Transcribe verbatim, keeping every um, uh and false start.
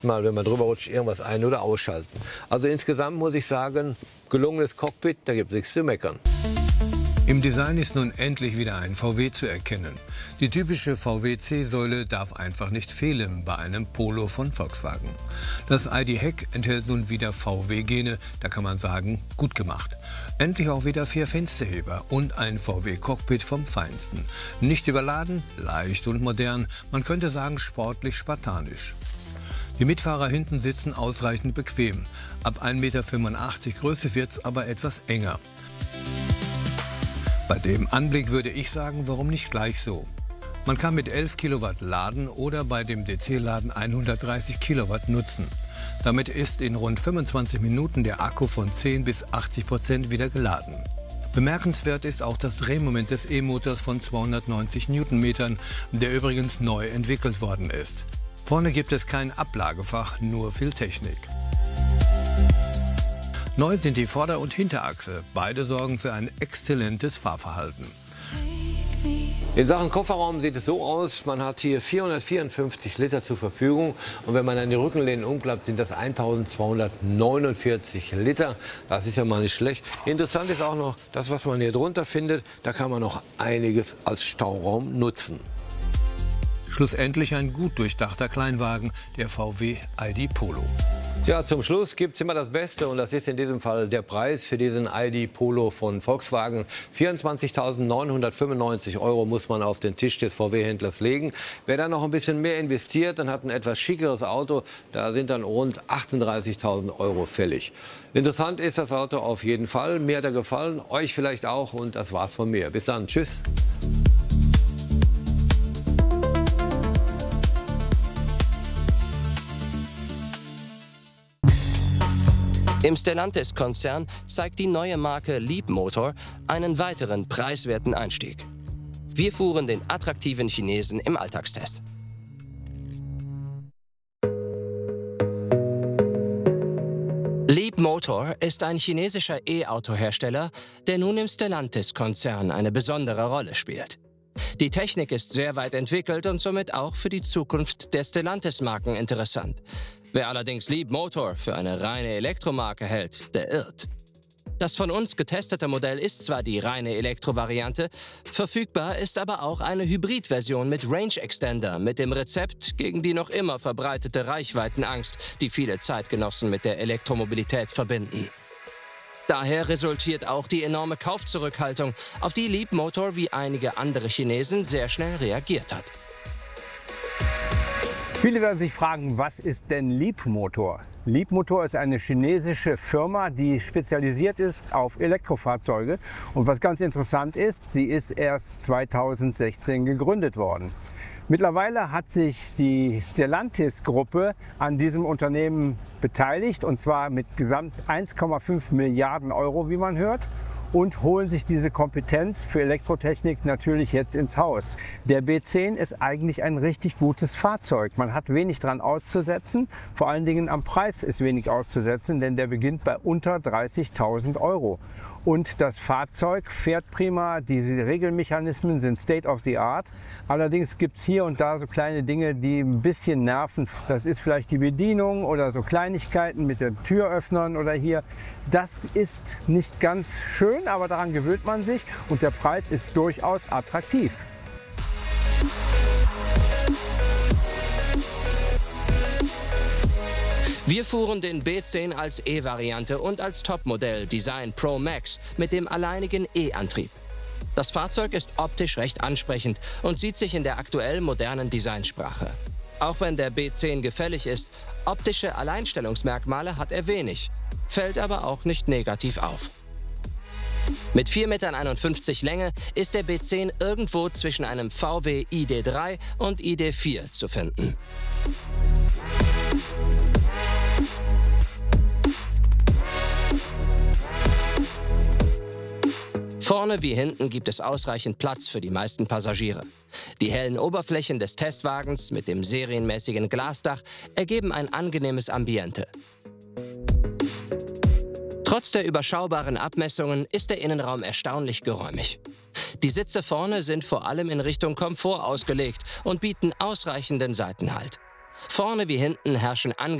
Mal, wenn man drüber rutscht, irgendwas ein- oder ausschalten. Also insgesamt muss ich sagen, gelungenes Cockpit, da gibt es nichts zu meckern. Im Design ist nun endlich wieder ein V W zu erkennen. Die typische V W-C-Säule darf einfach nicht fehlen bei einem Polo von Volkswagen. Das I D-Heck enthält nun wieder V W-Gene, da kann man sagen, gut gemacht. Endlich auch wieder vier Fensterheber und ein V W-Cockpit vom Feinsten. Nicht überladen, leicht und modern, man könnte sagen sportlich spartanisch. Die Mitfahrer hinten sitzen ausreichend bequem. Ab ein Meter fünfundachtzig Größe wird's aber etwas enger. Bei dem Anblick würde ich sagen, warum nicht gleich so? Man kann mit elf Kilowatt laden oder bei dem D C-Laden hundertdreißig Kilowatt nutzen. Damit ist in rund fünfundzwanzig Minuten der Akku von zehn bis achtzig Prozent wieder geladen. Bemerkenswert ist auch das Drehmoment des E-Motors von zweihundertneunzig Newtonmetern, der übrigens neu entwickelt worden ist. Vorne gibt es kein Ablagefach, nur viel Technik. Neu sind die Vorder- und Hinterachse. Beide sorgen für ein exzellentes Fahrverhalten. In Sachen Kofferraum sieht es so aus, man hat hier vierhundertvierundfünfzig Liter zur Verfügung und wenn man an die Rückenlehnen umklappt, sind das eintausendzweihundertneunundvierzig Liter. Das ist ja mal nicht schlecht. Interessant ist auch noch das, was man hier drunter findet. Da kann man noch einiges als Stauraum nutzen. Schlussendlich ein gut durchdachter Kleinwagen, der V W I D Polo. Ja, zum Schluss gibt es immer das Beste und das ist in diesem Fall der Preis für diesen I D Polo von Volkswagen. vierundzwanzigtausendneunhundertfünfundneunzig Euro muss man auf den Tisch des V W-Händlers legen. Wer dann noch ein bisschen mehr investiert, dann hat ein etwas schickeres Auto. Da sind dann rund achtunddreißigtausend Euro fällig. Interessant ist das Auto auf jeden Fall. Mir hat er gefallen, euch vielleicht auch und das war's von mir. Bis dann, tschüss. Im Stellantis-Konzern zeigt die neue Marke Leapmotor einen weiteren preiswerten Einstieg. Wir fuhren den attraktiven Chinesen im Alltagstest. Leapmotor ist ein chinesischer E-Auto-Hersteller, der nun im Stellantis-Konzern eine besondere Rolle spielt. Die Technik ist sehr weit entwickelt und somit auch für die Zukunft der Stellantis-Marken interessant. Wer allerdings Leapmotor für eine reine Elektromarke hält, der irrt. Das von uns getestete Modell ist zwar die reine Elektrovariante, verfügbar ist aber auch eine Hybridversion mit Range Extender mit dem Rezept gegen die noch immer verbreitete Reichweitenangst, die viele Zeitgenossen mit der Elektromobilität verbinden. Daher resultiert auch die enorme Kaufzurückhaltung, auf die Leapmotor wie einige andere Chinesen sehr schnell reagiert hat. Viele werden sich fragen, was ist denn Leapmotor? Leapmotor ist eine chinesische Firma, die spezialisiert ist auf Elektrofahrzeuge. Und was ganz interessant ist, sie ist erst zweitausendsechzehn gegründet worden. Mittlerweile hat sich die Stellantis-Gruppe an diesem Unternehmen beteiligt, und zwar mit gesamt eins Komma fünf Milliarden Euro, wie man hört, und holen sich diese Kompetenz für Elektrotechnik natürlich jetzt ins Haus. Der B zehn ist eigentlich ein richtig gutes Fahrzeug. Man hat wenig dran auszusetzen, vor allen Dingen am Preis ist wenig auszusetzen, denn der beginnt bei unter dreißigtausend Euro. Und das Fahrzeug fährt prima, die Regelmechanismen sind State of the Art. Allerdings gibt es hier und da so kleine Dinge, die ein bisschen nerven. Das ist vielleicht die Bedienung oder so Kleinigkeiten mit den Türöffnern oder hier. Das ist nicht ganz schön, aber daran gewöhnt man sich und der Preis ist durchaus attraktiv. Wir fuhren den B zehn als E-Variante und als Topmodell Design Pro Max mit dem alleinigen E-Antrieb. Das Fahrzeug ist optisch recht ansprechend und sieht sich in der aktuell modernen Designsprache. Auch wenn der B zehn gefällig ist, optische Alleinstellungsmerkmale hat er wenig, fällt aber auch nicht negativ auf. Mit vier Komma einundfünfzig Meter Länge ist der B zehn irgendwo zwischen einem V W I D drei und I D vier zu finden. Vorne wie hinten gibt es ausreichend Platz für die meisten Passagiere. Die hellen Oberflächen des Testwagens mit dem serienmäßigen Glasdach ergeben ein angenehmes Ambiente. Trotz der überschaubaren Abmessungen ist der Innenraum erstaunlich geräumig. Die Sitze vorne sind vor allem in Richtung Komfort ausgelegt und bieten ausreichenden Seitenhalt. Vorne wie hinten herrschen